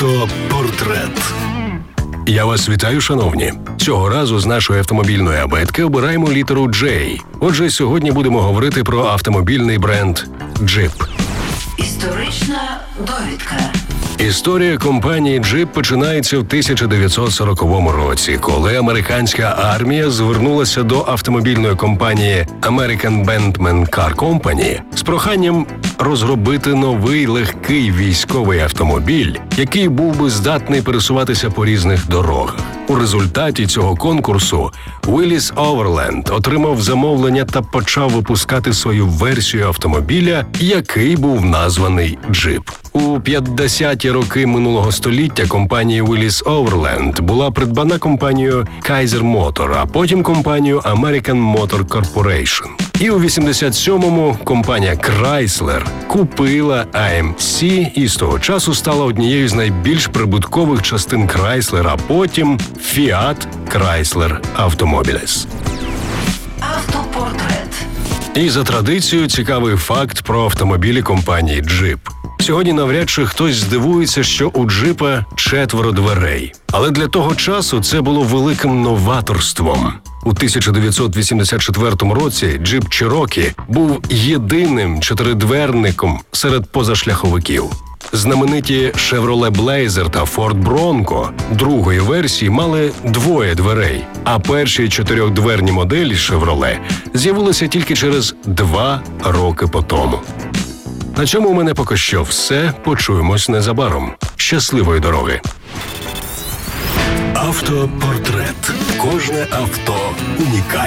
Автопортрет. Я вас вітаю, шановні. Цього разу з нашої автомобільної абетки обираємо літеру J. Отже, сьогодні будемо говорити про автомобільний бренд Jeep. Історична довідка. Історія компанії Jeep починається в 1940 році, коли американська армія звернулася до автомобільної компанії American Bentman Car Company з проханням розробити новий легкий військовий автомобіль, який був би здатний пересуватися по різних дорогах. У результаті цього конкурсу Willys Overland отримав замовлення та почав випускати свою версію автомобіля, який був названий Jeep. У 50-ті роки минулого століття компанія Willys Overland була придбана компанією Kaiser Motor, а потім компанією American Motor Corporation. І у 87-му компанія Chrysler купила AMC і з того часу стала однією з найбільш прибуткових частин Chrysler, а потім Fiat Chrysler Automobiles. Автопортрет. І за традицією цікавий факт про автомобілі компанії Jeep. Сьогодні навряд чи хтось здивується, що у Джипа 4 дверей. Але для того часу це було великим новаторством. У 1984 році Jeep Cherokee був єдиним чотиридверником серед позашляховиків. Знамениті Chevrolet Blazer та Ford Bronco другої версії мали 2 дверей, а перші 4-дверні моделі Chevrolet з'явилися тільки через 2 роки по тому. На цьому у мене поки що все. Почуємось незабаром. Щасливої дороги! Автопортрет. Кожне авто унікальне.